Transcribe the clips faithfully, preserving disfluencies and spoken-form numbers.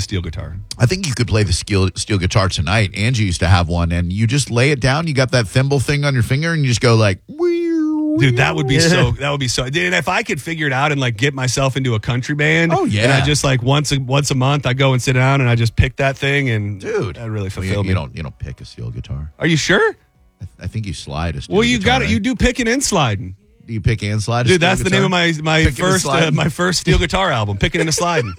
the steel guitar. I think you could play the steel, steel guitar tonight. Angie used to have one, and you just lay it down. You got that thimble thing on your finger, and you just go like, dude, that would be so. That would be so. Dude, if I could figure it out and like get myself into a country band, oh yeah, and I just like once a once a month, I go and sit down and I just pick that thing, and dude, that really fulfilled well, you, me. You don't you don't pick a steel guitar. Are you sure? I, th- I think you slide a steel well, you guitar, got it. right? You do picking and sliding. Do you pick and slide? A Dude, steel that's the guitar? name of my my Picking first uh, my first steel guitar album. Picking and a sliding.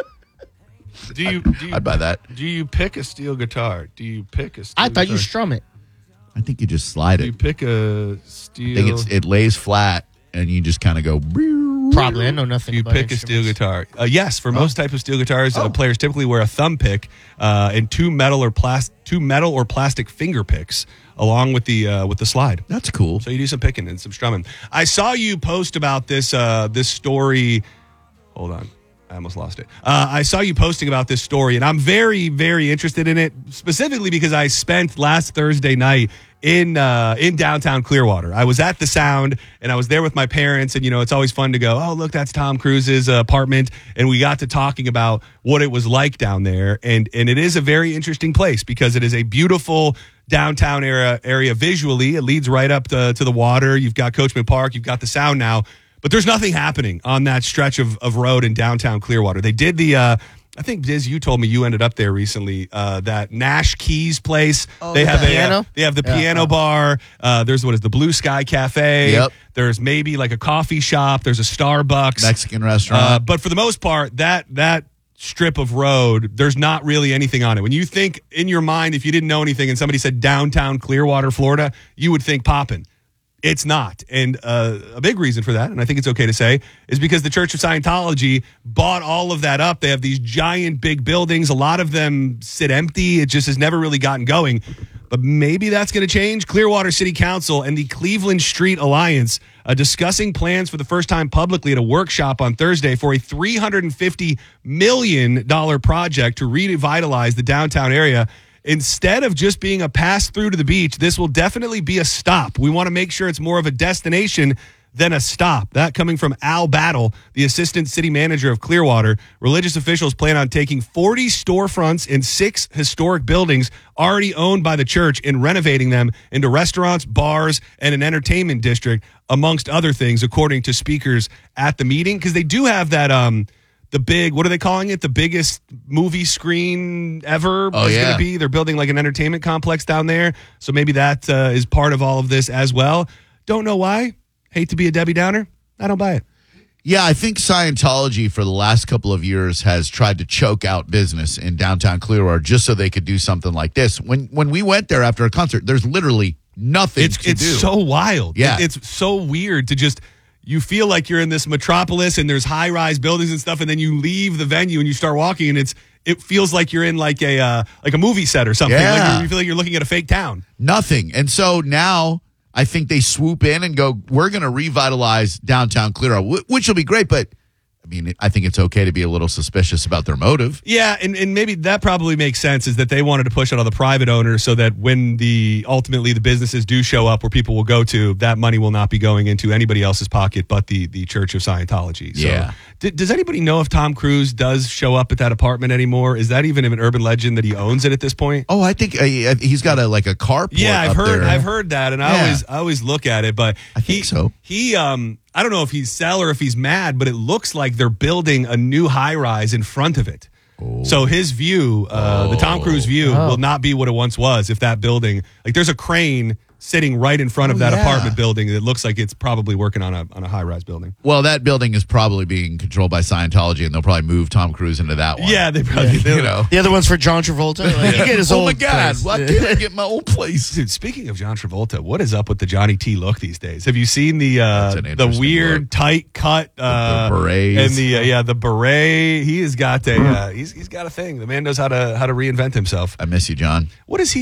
Do you, do you? I'd buy that. Do you pick a steel guitar? Do you pick a? Steel I thought guitar? you strum it. I think you just slide Do it. you pick a steel? I think it's it lays flat, and you just kind of go. Probably, I know nothing. Do you about pick a steel guitar? Uh, yes, for most type of steel guitars, Oh. uh, players typically wear a thumb pick uh, and two metal or plas- two metal or plastic finger picks along with the uh, with the slide. That's cool. So you do some picking and some strumming. I saw you post about this uh, this story. Hold on. I almost lost it. Uh, I saw you posting about this story, and I'm very, very interested in it, specifically because I spent last Thursday night in uh, in downtown Clearwater. I was at the Sound, and I was there with my parents, and, you know, it's always fun to go, oh, look, that's Tom Cruise's uh, apartment, and we got to talking about what it was like down there, and and it is a very interesting place because it is a beautiful downtown area, area visually. It leads right up to, to the water. You've got Coachman Park. You've got the Sound now. But there's nothing happening on that stretch of, of road in downtown Clearwater. They did the, uh, I think, Diz, you told me you ended up there recently, uh, that Nash Keys place. Oh, they the have piano? A, they have the Yeah. piano bar. Uh, there's what is the Blue Sky Cafe. Yep. There's maybe like a coffee shop. There's a Starbucks. Mexican restaurant. Uh, but for the most part, that that strip of road, there's not really anything on it. When you think in your mind, if you didn't know anything and somebody said downtown Clearwater, Florida, you would think poppin'. It's not. And uh, a big reason for that, and I think it's okay to say, is because the Church of Scientology bought all of that up. They have these giant big buildings. A lot of them sit empty. It just has never really gotten going. But maybe that's going to change. Clearwater City Council and the Cleveland Street Alliance uh, discussing plans for the first time publicly at a workshop on Thursday for a three hundred fifty million dollars project to revitalize the downtown area. Instead of just being a pass through to the beach, this will definitely be a stop. We want to make sure it's more of a destination than a stop. That coming from Al Battle, the assistant city manager of Clearwater. Religious officials plan on taking forty storefronts in six historic buildings already owned by the church and renovating them into restaurants, bars, and an entertainment district, amongst other things, according to speakers at the meeting. Because they do have that... um. The big, what are they calling it? The biggest movie screen ever Oh, is yeah. going to be. They're building like an entertainment complex down there. So maybe that uh, is part of all of this as well. Don't know why. Hate to be a Debbie Downer. I don't buy it. Yeah, I think Scientology for the last couple of years has tried to choke out business in downtown Clearwater just so they could do something like this. When when we went there after a concert, there's literally nothing It's to it's do. so wild. Yeah. It- it's so weird to just... You feel like you're in this metropolis and there's high-rise buildings and stuff, and then you leave the venue and you start walking, and it's it feels like you're in like a uh, like a movie set or something. Yeah. Like you feel like you're looking at a fake town. Nothing. And so now I think they swoop in and go, we're going to revitalize downtown Clearwater, wh- which will be great. But, I mean, I think it's okay to be a little suspicious about their motive. Yeah, and, and maybe that probably makes sense, is that they wanted to push it on the private owners so that when the ultimately the businesses do show up where people will go to, that money will not be going into anybody else's pocket but the, the Church of Scientology. So, Yeah. d- does anybody know if Tom Cruise does show up at that apartment anymore? Is that even an urban legend that he owns it at this point? Oh, I think uh, he's got a like a carport. Yeah, I've up heard there. I've heard that, and I Yeah. always I always look at it, but I think he, so. He um I don't know if he's sell or if he's mad, but it looks like they're building a new high rise in front of it. Oh. So his view, uh, the Tom Cruise view, Oh. will not be what it once was if that building, like there's a crane sitting right in front of Oh, that yeah. apartment building that looks like it's probably working on a on a high rise building. Well, that building is probably being controlled by Scientology, and they'll probably move Tom Cruise into that one. Yeah, they probably You do. know. The other one's for John Travolta. Like, you get his Oh old my God! place. Why can't I get my old place? Dude, speaking of John Travolta, what is up with the Johnny T look these days? Have you seen the uh, That's an the interesting weird look. tight cut uh, The berets. and the uh, yeah the beret? He has got a uh, he's he's got a thing. The man knows how to how to reinvent himself. I miss you, John. What is he?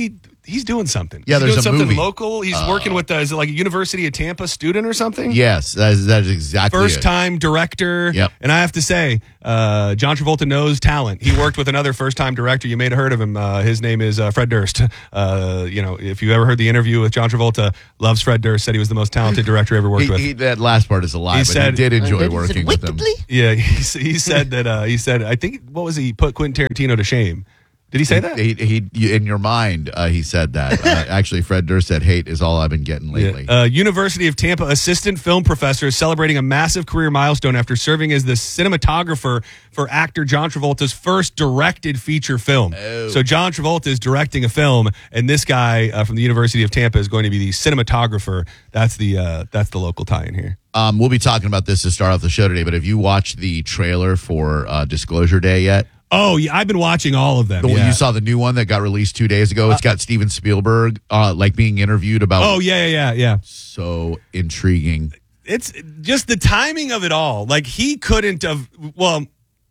he's doing something. Yeah, he's there's doing a something movie. local. He's working with, uh, is it like a University of Tampa student or something? Yes, that is, that is exactly First it. time director. Yep. And I have to say, uh, John Travolta knows talent. He worked with another first time director. You may have heard of him. Uh, his name is uh, Fred Durst. Uh, you know, if you ever heard the interview with John Travolta, loves Fred Durst, said he was the most talented director he ever worked He, with. he, that last part is a lie, He but said- he did enjoy Is it working with him. wickedly? Yeah, he, he said that, uh, he said, I think, what was he? He put Quentin Tarantino to shame. Did he say that? He, he, he, in your mind, uh, he said that. Uh, actually, Fred Durst said, "Hate is all I've been getting lately." Uh, University of Tampa assistant film professor is celebrating a massive career milestone after serving as the cinematographer for actor John Travolta's first directed feature film. Oh. So John Travolta is directing a film, and this guy uh, from the University of Tampa is going to be the cinematographer. That's the uh, that's the local tie-in here. Um, we'll be talking about this to start off the show today. But have you watched the trailer for uh, Disclosure Day yet? Oh, yeah, I've been watching all of them. The one- yeah. You saw the new one that got released two days ago. It's got Steven Spielberg uh, like being interviewed about. Oh, yeah, yeah, yeah, yeah. So intriguing. It's just the timing of it all. Like, he couldn't have, well,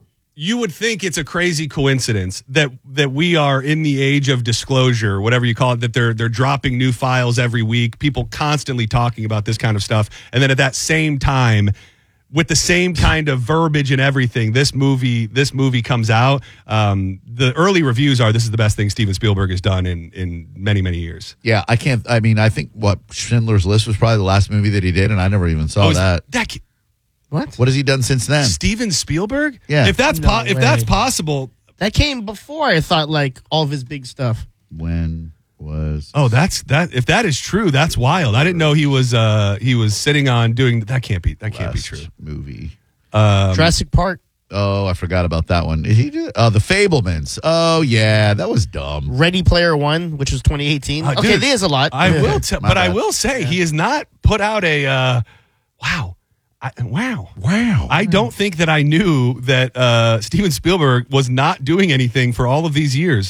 you would think it's a crazy coincidence that that we are in the age of disclosure, whatever you call it, that they're they're dropping new files every week, people constantly talking about this kind of stuff. And then at that same time, with the same kind of verbiage and everything, this movie this movie comes out. Um, the early reviews are this is the best thing Steven Spielberg has done in in many, many years. Yeah, I can't. I mean, I think what Schindler's List was probably the last movie that he did, and I never even saw Oh, is that. that ca- What? What has he done since then? Steven Spielberg? Yeah. If that's No po- if that's way. possible. That came before I thought like all of his big stuff. When was? Oh, that's that. If that is true, that's wild. I didn't know he was uh he was sitting on doing that. Can't be that can't be last true. Movie. Um, Jurassic Park, Oh, I forgot about that one. Did he do? Oh, The Fablemans. Oh, yeah, that was dumb. Ready Player One, which was twenty eighteen. Uh, okay, dude, there's a lot. I Yeah. will, t- My but I bad. will say he has not put out a. Uh, wow, I, wow, Wow. I don't think that I knew that uh, Steven Spielberg was not doing anything for all of these years.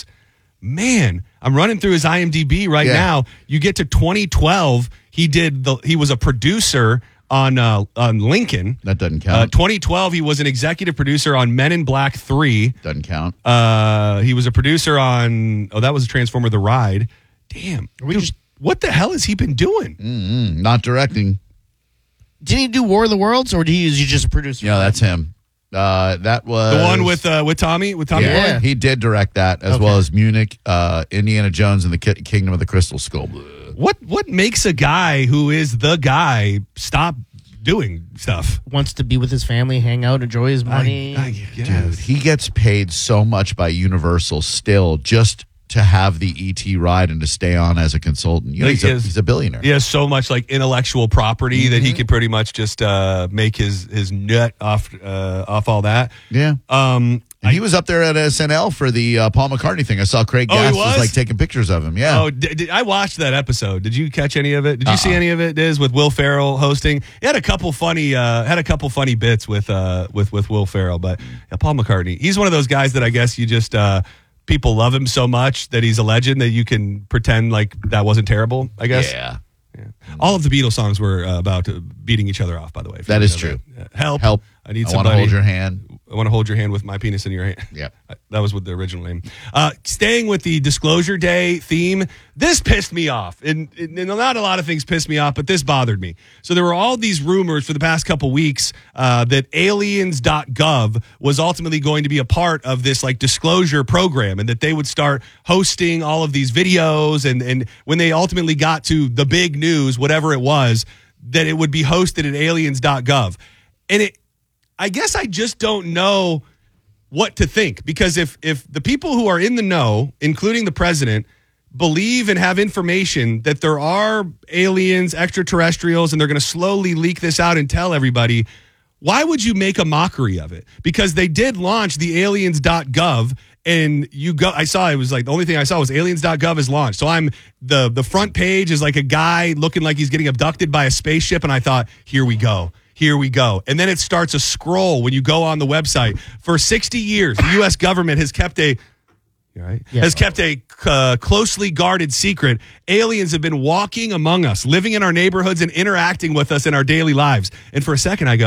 Man, I'm running through his I M D B right Yeah. now. You get to twenty twelve. He did the. He was a producer on uh, on Lincoln. That doesn't Uh, count. twenty twelve, he was an executive producer on Men in Black three. doesn't count. Uh, he was a producer on, oh, that was a Transformer The Ride. Damn. we Dude, just- what the hell has he been doing? Mm, not directing. Didn't he do War of the Worlds, or did he, is he just a producer? Yeah, that's him. Uh, that was The one with uh, with Tommy, with Tommy Yeah, Boy? he did direct that as Okay. well as Munich, uh, Indiana Jones, and the Ki- Kingdom of the Crystal Skull. What what makes a guy who is the guy stop doing stuff? Wants to be with his family, hang out, enjoy his money. I, I guess. Dude, he gets paid so much by Universal still just to have the E T ride and to stay on as a consultant. You know, Like, he's, a, is- he's a billionaire. He has so much like intellectual property that he could pretty much just uh, make his his nut off uh, off all that. Yeah. Um, And he was up there at S N L for the uh, Paul McCartney thing. I saw Craig Oh, he Gass was? was like taking pictures of him. Yeah. Oh, d- d- I watched that episode. Did you catch any of it? Did you see Uh-uh. any of it? Diz, with Will Ferrell hosting. He had a couple funny, uh, had a couple funny bits with uh, with with Will Ferrell, but yeah, Paul McCartney. He's one of those guys that I guess you just uh, people love him so much that he's a legend that you can pretend like that wasn't terrible. I guess. Yeah. All of the Beatles songs were uh, about uh, beating each other off. By the way, if you That didn't is know true. that. Uh, help! Help. I need I want somebody. to hold your hand. I want to hold your hand with my penis in your hand. Yep. That was what the original name. Uh, staying with the Disclosure Day theme, this pissed me off. And, and not a lot of things pissed me off, but this bothered me. So there were all these rumors for the past couple weeks uh, that aliens dot gov was ultimately going to be a part of this like disclosure program and that they would start hosting all of these videos. And, and when they ultimately got to the big news, whatever it was, that it would be hosted at aliens dot gov. And it, I guess I just don't know what to think because if if the people who are in the know, including the president, believe and have information that there are aliens, extraterrestrials, and they're going to slowly leak this out and tell everybody, why would you make a mockery of it? Because they did launch the aliens dot gov and you go, I saw, it was like, the only thing I saw was aliens dot gov is launched. So I'm, the, the front page is like a guy looking like he's getting abducted by a spaceship. And I thought, here we go. Here we go. And then it starts a scroll when you go on the website. For sixty years, the U S government has kept a you all right? Yeah. has kept a uh, closely guarded secret. Aliens have been walking among us, living in our neighborhoods and interacting with us in our daily lives. And for a second I go,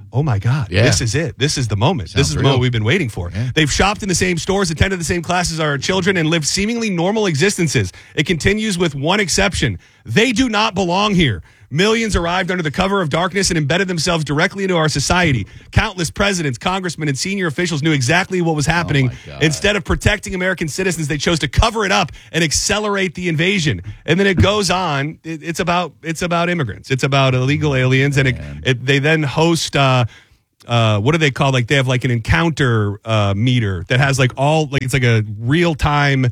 oh my God, Yeah. this is it. This is the moment. Sounds this is the real. moment we've been waiting for. Yeah. They've shopped in the same stores, attended the same classes as our children, and lived seemingly normal existences. It continues with one exception. They do not belong here. Millions arrived under the cover of darkness and embedded themselves directly into our society. Countless presidents, congressmen, and senior officials knew exactly what was happening. Oh, my God. Instead of protecting American citizens, they chose to cover it up and accelerate the invasion. And then it goes on. It, it's about it's about immigrants. It's about illegal aliens, and it, it, they then host. Uh, uh, what do they call? Like they have like an encounter uh, meter that has like all like it's like a real time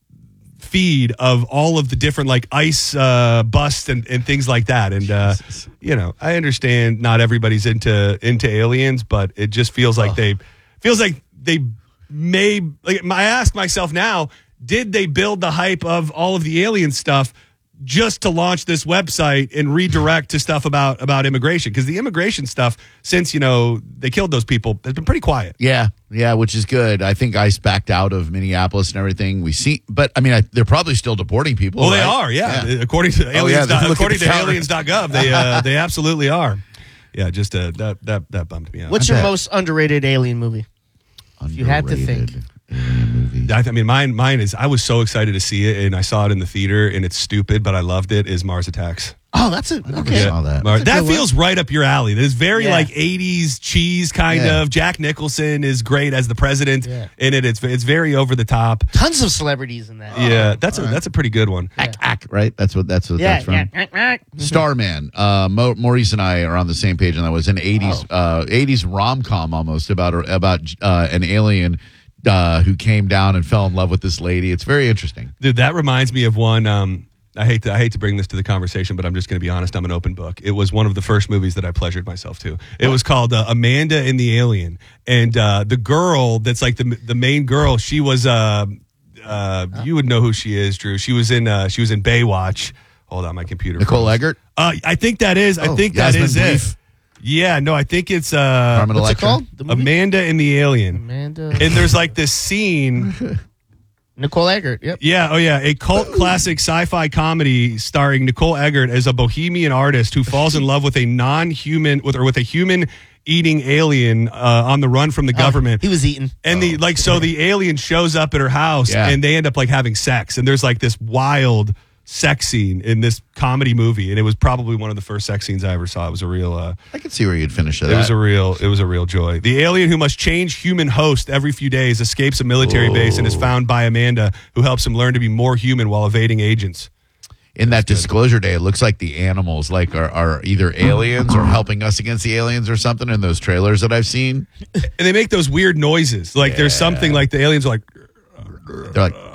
feed of all of the different like ice uh, busts and, and things like that. And uh, you know, I understand not everybody's into into aliens, but it just feels like Oh. they feels like they may like I ask myself now, did they build the hype of all of the alien stuff just to launch this website and redirect to stuff about about immigration? Because the immigration stuff, since you know they killed those people, has been pretty quiet. Yeah, yeah, which is good. I think ICE backed out of Minneapolis and everything. We see, but I mean, I, they're probably still deporting people. Well, they right? are, yeah. According to Oh, yeah, aliens, look at according the to counter. aliens dot gov, they uh, they absolutely are. Yeah, just uh, that that that bummed me out. What's I your bet. most underrated alien movie? you had to think. Underrated alien movie. I, I mean, mine mine is. I was so excited to see it, and I saw it in the theater, and it's stupid, but I loved it. Is Mars Attacks? Oh, that's it. never Okay. saw that. Mar- That's a that good one. feels right up your alley. That is very Yeah. like eighties cheese kind Yeah. of. Jack Nicholson is great as the president Yeah. in it. It's it's very over the top. Tons of celebrities in that. Yeah, that's a that's a pretty good one. Ack, ack, right? That's what that's what Yeah, that's from. yeah. Starman. Uh, Mo- Maurice and I are on the same page, and that was an eighties Oh. uh, eighties rom com almost about about uh, an alien uh, who came down and fell in love with this lady. It's very interesting. Dude, that reminds me of one. Um, I hate to I hate to bring this to the conversation, but I'm just going to be honest. I'm an open book. It was one of the first movies that I pleasured myself to. It was called uh, Amanda and the Alien, and uh, the girl that's like the the main girl. She was uh, uh, you would know who she is, Drew. She was in uh, she was in Baywatch. Hold on, my computer. Nicole froze. Eggert, Uh, I think that is. I Oh, think that Yasmin is Bleeth. it. Yeah, no, I think it's uh, Carmen What's it Electra. called? The movie? Amanda and the Alien. Amanda. And there's like this scene. Nicole Eggert. Yep. Yeah, oh yeah, a cult classic sci-fi comedy starring Nicole Eggert as a bohemian artist who falls in love with a non-human with or with a human eating alien uh, on the run from the government. He was eaten. And the like so the alien shows up at her house Yeah. and they end up like having sex, and there's like this wild sex scene in this comedy movie, and it was probably one of the first sex scenes I ever saw. It was a real uh I could see where you'd finish that. it was a real it was a real joy. The alien who must change human host every few days escapes a military base and is found by Amanda, who helps him learn to be more human while evading agents. In that disclosure day, it looks like the animals like are, are either aliens or helping us against the aliens or something in those trailers that I've seen. And they make those weird noises. Like there's something like the aliens are like They're like,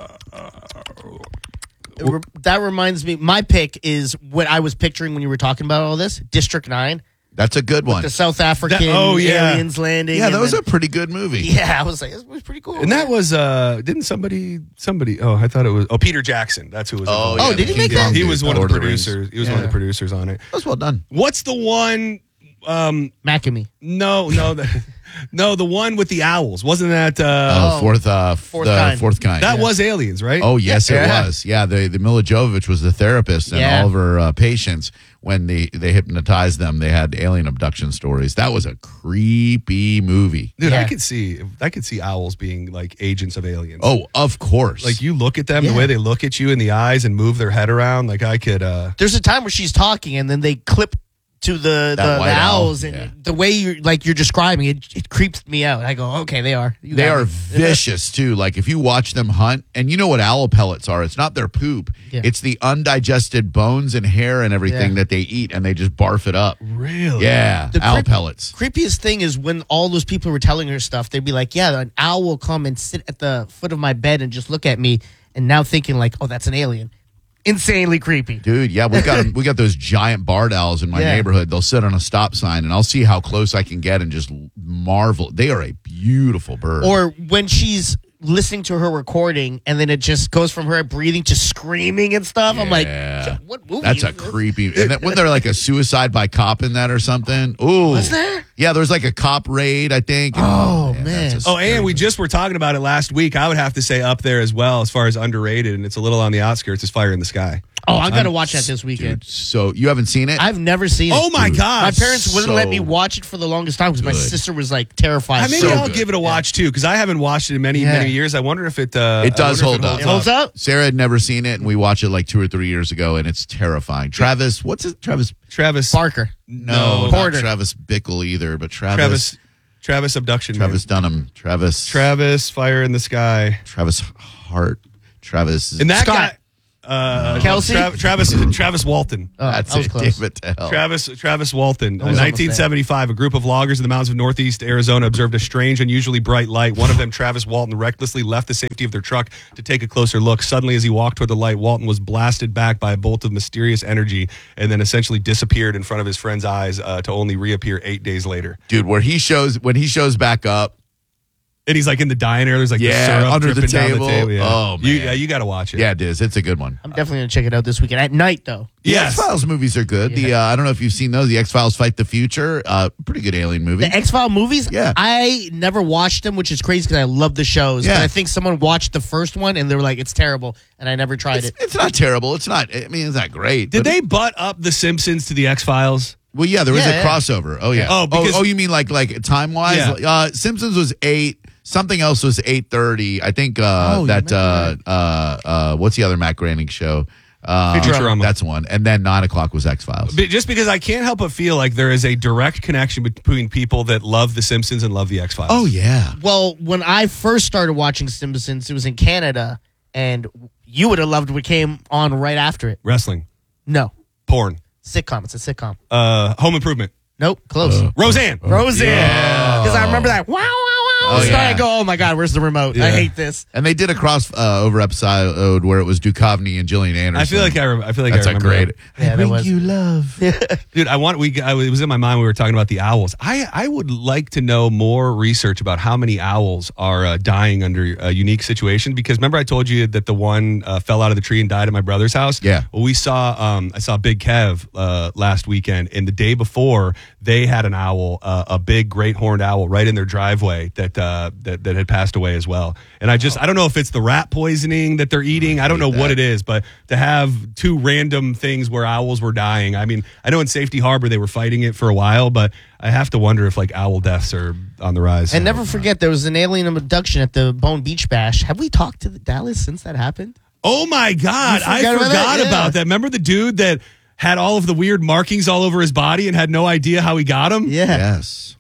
It re- That reminds me. My pick is what I was picturing when you were talking about all this. District Nine, that's a good one. the South African That- oh, yeah. aliens landing. Yeah, and that was then- a pretty good movie. Yeah, I was like, it was pretty cool. and that was uh didn't somebody somebody oh I thought it was oh Peter Jackson. That's who was Oh, involved. Oh, yeah, did the he make King that? Kong He dude, was one of Lord the the Rings. producers. He was one of the Yeah. producers on it. That was well done. What's the one um Macamee. no no the, no the one with the owls. Wasn't that uh Oh, Oh. fourth, uh, Fourth the kind. fourth kind. that was aliens, right? Oh yes, Yeah. it was. Yeah, the the Mila Jovovich was the therapist, and Yeah. all of her uh, patients, when they they hypnotized them, they had alien abduction stories. That was a creepy movie. Dude, I Yeah. could see I could see owls being like agents of aliens. Oh, of course. Like you look at them, Yeah. the way they look at you in the eyes and move their head around, like I could uh There's a time where she's talking, and then they clip to the, That the, the white owl, owls, and yeah. the way you're like you're describing it, it creeps me out. I go, okay, they are. You They got are me. vicious too. Like if you watch them hunt, and you know what owl pellets are, it's not their poop. Yeah. It's the undigested bones and hair and everything Yeah. that they eat, and they just barf it up. really Yeah, The owl creep- pellets. Creepiest thing is when all those people were telling her stuff, they'd be like, yeah, an owl will come and sit at the foot of my bed and just look at me, and now thinking like, oh, that's an alien. Insanely creepy. Dude, yeah, we got we got those giant barred owls in my Yeah. neighborhood. They'll sit on a stop sign, and I'll see how close I can get and just marvel. They are a beautiful bird. Or when she's listening to her recording, and then it just goes from her breathing to screaming and stuff. I'm like, Yeah. what movie? That's is a this? creepy. And then, wasn't there like a suicide by cop in that or something? Ooh, Was there? Yeah, there was like a cop raid, I think. Oh, Yeah, man. that's a Oh, and scary we just were talking about it last week. I would have to say up there as well as far as underrated, and it's a little on the outskirts, is Fire in the Sky. Oh, I'm gonna watch that this weekend. Dude, so you haven't seen it? I've never seen it. Oh my Dude, god! My parents wouldn't so let me watch it for the longest time because my good. sister was like terrified. Maybe so I'll good. give it a watch too because I haven't watched it in many Yeah. many years. I wonder if it uh, It does I wonder hold if up. It holds up. Sarah had never seen it, and we watched it like two or three years ago, and it's terrifying. Travis, what's it? Travis? Travis Barker. No, not Porter. Travis Bickle either, but Travis. Travis Travis abduction. Travis Man. Dunham. Travis. Travis fire in the sky. Travis Hart. Travis. And that Scott. guy. Uh, Kelsey? Tra- Travis Travis Walton. Oh, That's I was it. close. Damn it to hell. Travis Travis Walton. was In almost nineteen seventy-five, a group of loggers in the mountains of northeast Arizona observed a strange, unusually bright light. One of them, Travis Walton, recklessly left the safety of their truck to take a closer look. Suddenly, as he walked toward the light, Walton was blasted back by a bolt of mysterious energy and then essentially disappeared in front of his friend's eyes uh, to only reappear eight days later. Dude, where he shows when he shows back up. And he's like in the diner. There's like the Yeah, syrup under the dripping down table. the table. Yeah. Oh, You, man. yeah, you got to watch it. Yeah, it is. It's a good one. I'm definitely gonna check it out this weekend at night though. The Yes. X Files movies are good. The uh, I don't know if you've seen those. The X Files Fight the Future. Uh, pretty good alien movie. The X File movies. Yeah. I never watched them, which is crazy because I love the shows. Yeah. But I think someone watched the first one and they were like, "It's terrible," and I never tried it's, it. it's not terrible. It's not. I mean, it's not great. Did but- they butt up The Simpsons to the X Files? Well, yeah, there was Yeah, a yeah. crossover. Oh yeah. Oh, because- oh, you mean like like time wise? Yeah. Uh, Simpsons was eight. Something else was eight thirty. I think uh, Oh, you that remember uh, uh, uh, what's the other Matt Groening show? Uh, Futurama. That's one. And then nine o'clock was X Files. But just because I can't help but feel like there is a direct connection between people that love The Simpsons and love the X Files. Oh yeah. Well, when I first started watching Simpsons, it was in Canada, and you would have loved what came on right after it. Wrestling, No, porn, sitcom. It's a sitcom. uh, Home Improvement, Nope, close. Roseanne. Roseanne. Because I remember that. Wow, wow, wow. Oh, Start, yeah. I go, oh my God, where's the remote? I Yeah. hate this. And they did a cross uh, over episode where it was Duchovny and Gillian Anderson. I feel like I, re- I feel like That's I a remember great. that. Yeah, that bring was- you love. Dude, I want we. I, it was in my mind. We were talking about the owls. I I would like to know more research about how many owls are uh, dying under a unique situation. Because remember, I told you that the one uh, fell out of the tree and died at my brother's house. Yeah. Well, we saw. Um, I saw Big Kev uh, last weekend, and the day before they had an owl, uh, a big great horned owl, right in their driveway that uh, that that had passed away as well. And I just I don't know if it's the rat poisoning that they're eating. I don't know hate what that. it is, but to have two random things where owls were dying. I mean, I know in Safety Harbor they were fighting it for a while, but I have to wonder if like owl deaths are on the rise. And never forget, there was an alien abduction at the Bone Beach Bash. Have we talked to the Dallas since that happened? Oh my God, You I forgot forgot about that? Yeah. about that. Remember the dude that had all of the weird markings all over his body and had no idea how he got them? Yeah. Yes.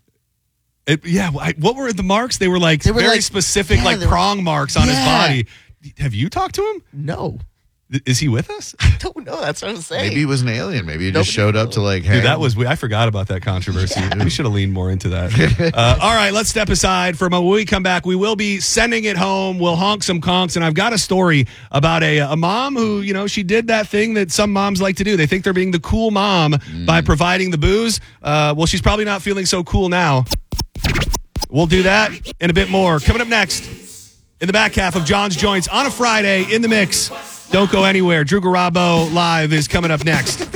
It, yeah. I- What were the marks? They were like They were very like- specific, yeah, like they were- prong marks on his Yeah. body. Have you talked to him? No. Is he with us? I don't know. That's what I'm saying. Maybe he was an alien. Maybe he Nobody just showed up to like. Dude, hang. that was, I forgot about that controversy. We should have leaned more into that. Uh, all right, let's step aside for a moment. When we come back, we will be sending it home. We'll honk some conks. And I've got a story about a, a mom who, you know, she did that thing that some moms like to do. They think they're being the cool mom by providing the booze. Uh, well, she's probably not feeling so cool now. We'll do that and a bit more. Coming up next in the back half of John's Joints on a Friday in the mix. Don't go anywhere. Drew Garabo Live is coming up next.